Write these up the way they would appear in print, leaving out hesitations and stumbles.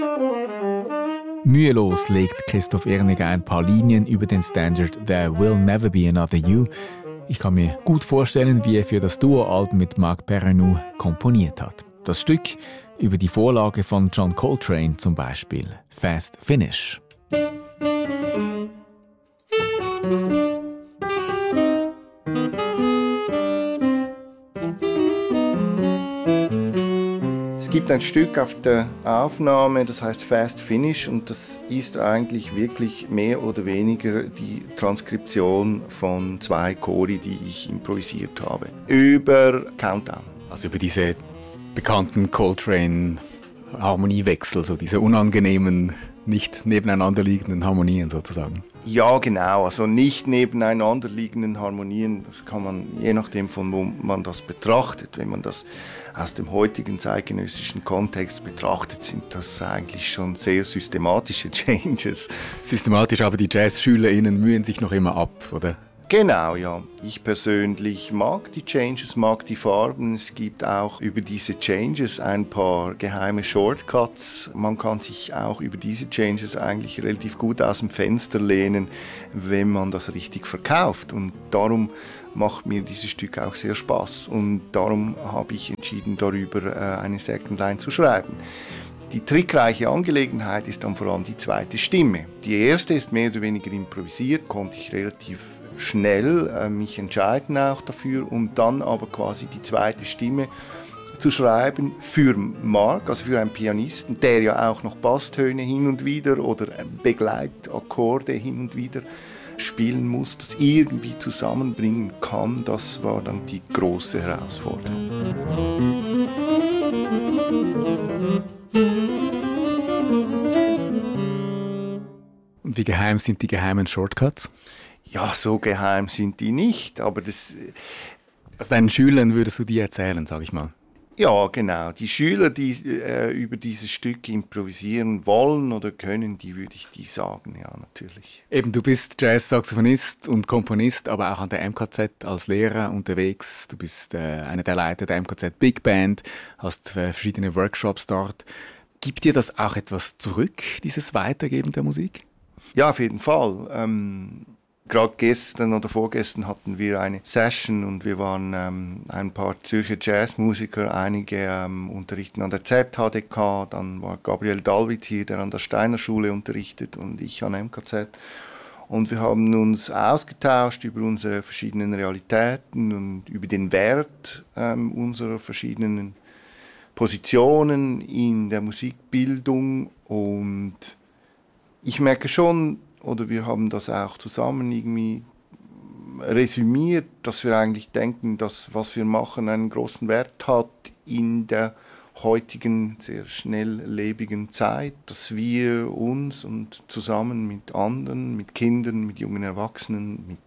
Mühelos legt Christoph Erniger ein paar Linien über den Standard There Will Never Be Another You. Ich kann mir gut vorstellen, wie er für das Duo-Album mit Marc Perrenou komponiert hat. Das Stück über die Vorlage von John Coltrane zum Beispiel, Fast Finish. Es gibt ein Stück auf der Aufnahme, das heißt Fast Finish, und das ist eigentlich wirklich mehr oder weniger die Transkription von 2 Chori, die ich improvisiert habe, über Countdown. Also über diese bekannten Coltrane-Harmoniewechsel, so diese unangenehmen, nicht nebeneinander liegenden Harmonien sozusagen. Ja, genau, also nicht nebeneinander liegenden Harmonien, das kann man, je nachdem von wo man das betrachtet, wenn man das aus dem heutigen zeitgenössischen Kontext betrachtet, sind das eigentlich schon sehr systematische Changes. Systematisch, aber die JazzschülerInnen mühen sich noch immer ab, oder? Genau, ja. Ich persönlich mag die Changes, mag die Farben. Es gibt auch über diese Changes ein paar geheime Shortcuts. Man kann sich auch über diese Changes eigentlich relativ gut aus dem Fenster lehnen, wenn man das richtig verkauft. Und darum macht mir dieses Stück auch sehr Spaß. Und darum habe ich entschieden, darüber eine Second Line zu schreiben. Die trickreiche Angelegenheit ist dann vor allem die zweite Stimme. Die erste ist mehr oder weniger improvisiert, konnte ich relativ schnell mich entscheiden auch dafür, um dann aber quasi die zweite Stimme zu schreiben für Marc, also für einen Pianisten, der ja auch noch Basstöne hin und wieder oder Begleitakkorde hin und wieder spielen muss, das irgendwie zusammenbringen kann. Das war dann die große Herausforderung. Und wie geheim sind die geheimen Shortcuts? Ja, so geheim sind die nicht, aber das... Also deinen Schülern würdest du die erzählen, sag ich mal? Ja, genau. Die Schüler, die über dieses Stück improvisieren wollen oder können, die würde ich die sagen, ja, natürlich. Eben, du bist Jazz-Saxophonist und Komponist, aber auch an der MKZ als Lehrer unterwegs. Du bist einer der Leiter der MKZ Big Band, hast verschiedene Workshops dort. Gibt dir das auch etwas zurück, dieses Weitergeben der Musik? Ja, auf jeden Fall. Gerade gestern oder vorgestern hatten wir eine Session und wir waren ein paar Zürcher Jazzmusiker, einige unterrichten an der ZHDK, dann war Gabriel Dalwit hier, der an der Steiner Schule unterrichtet und ich an MKZ. Und wir haben uns ausgetauscht über unsere verschiedenen Realitäten und über den Wert unserer verschiedenen Positionen in der Musikbildung. Und ich merke schon, oder wir haben das auch zusammen irgendwie resümiert, dass wir eigentlich denken, dass was wir machen einen großen Wert hat in der heutigen, sehr schnelllebigen Zeit, dass wir uns und zusammen mit anderen, mit Kindern, mit jungen Erwachsenen, mit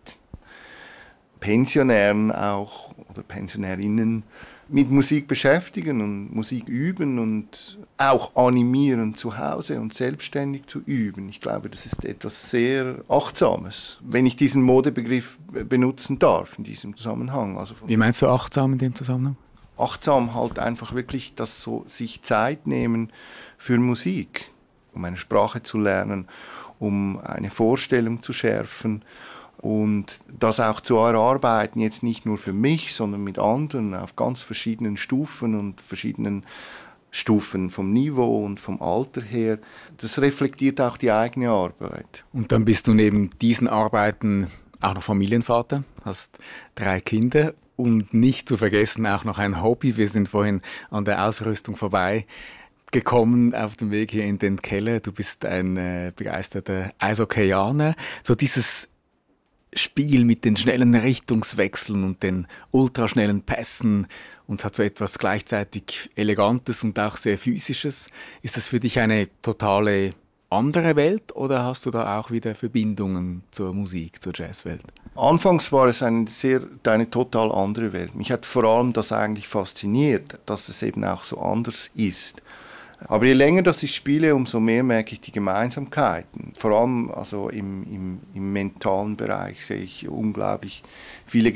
Pensionären auch oder Pensionärinnen mit Musik beschäftigen und Musik üben und auch animieren zu Hause und selbstständig zu üben. Ich glaube, das ist etwas sehr Achtsames, wenn ich diesen Modebegriff benutzen darf in diesem Zusammenhang. Also wie meinst du achtsam in dem Zusammenhang? Achtsam halt einfach wirklich das so sich Zeit nehmen für Musik, um eine Sprache zu lernen, um eine Vorstellung zu schärfen. Und das auch zu erarbeiten, jetzt nicht nur für mich, sondern mit anderen auf ganz verschiedenen Stufen und verschiedenen Stufen vom Niveau und vom Alter her. Das reflektiert auch die eigene Arbeit. Und dann bist du neben diesen Arbeiten auch noch Familienvater, hast 3 Kinder und nicht zu vergessen auch noch ein Hobby. Wir sind vorhin an der Ausrüstung vorbeigekommen auf dem Weg hier in den Keller. Du bist ein begeisterter Eishockeyaner. So dieses Spiel mit den schnellen Richtungswechseln und den ultraschnellen Pässen und hat so etwas gleichzeitig Elegantes und auch sehr Physisches. Ist das für dich eine totale andere Welt oder hast du da auch wieder Verbindungen zur Musik, zur Jazzwelt? Anfangs war es eine total andere Welt. Mich hat vor allem das eigentlich fasziniert, dass es eben auch so anders ist. Aber je länger das ich spiele, umso mehr merke ich die Gemeinsamkeiten. Vor allem also im mentalen Bereich sehe ich unglaublich viele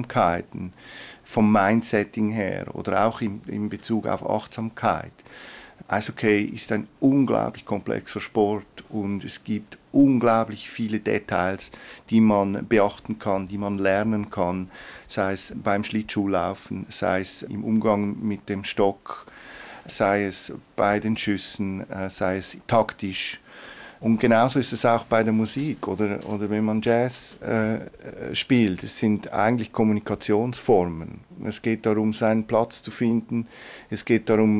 Gemeinsamkeiten vom Mindsetting her oder auch in Bezug auf Achtsamkeit. Eishockey ist ein unglaublich komplexer Sport und es gibt unglaublich viele Details, die man beachten kann, die man lernen kann, sei es beim Schlittschuhlaufen, sei es im Umgang mit dem Stock, sei es bei den Schüssen, sei es taktisch. Und genauso ist es auch bei der Musik oder wenn man Jazz spielt. Es sind eigentlich Kommunikationsformen. Es geht darum, seinen Platz zu finden. Es geht darum,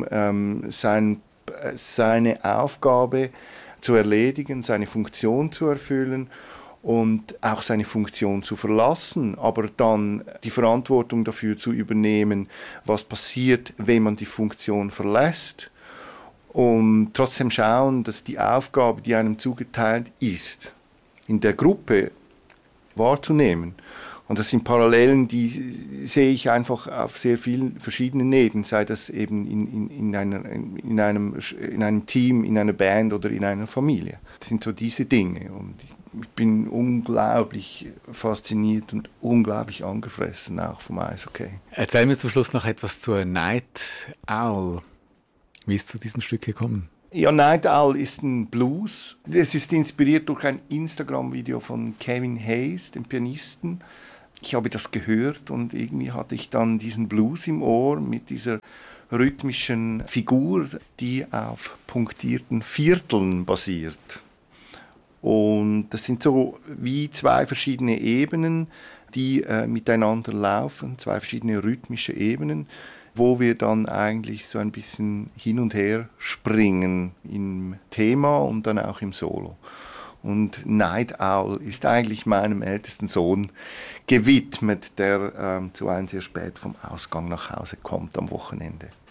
seine Aufgabe zu erledigen, seine Funktion zu erfüllen und auch seine Funktion zu verlassen, aber dann die Verantwortung dafür zu übernehmen, was passiert, wenn man die Funktion verlässt. Und trotzdem schauen, dass die Aufgabe, die einem zugeteilt ist, in der Gruppe wahrzunehmen. Und das sind Parallelen, die sehe ich einfach auf sehr vielen verschiedenen Ebenen, sei das eben in einem Team, in einer Band oder in einer Familie. Das sind so diese Dinge. Und ich bin unglaublich fasziniert und unglaublich angefressen auch vom Eishockey. Erzähl mir zum Schluss noch etwas zur Night Owl. Wie ist es zu diesem Stück gekommen? Ja, Night Owl ist ein Blues. Es ist inspiriert durch ein Instagram-Video von Kevin Hayes, dem Pianisten. Ich habe das gehört und irgendwie hatte ich dann diesen Blues im Ohr mit dieser rhythmischen Figur, die auf punktierten Vierteln basiert. Und das sind so wie zwei verschiedene Ebenen, die miteinander laufen, zwei verschiedene rhythmische Ebenen, wo wir dann eigentlich so ein bisschen hin und her springen im Thema und dann auch im Solo. Und Night Owl ist eigentlich meinem ältesten Sohn gewidmet, der zuweilen sehr spät vom Ausgang nach Hause kommt am Wochenende.